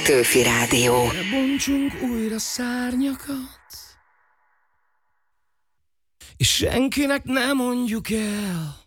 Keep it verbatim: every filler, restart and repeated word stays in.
Petőfi Rádió. Bontsunk újra szárnyakat, és senkinek ne mondjuk el,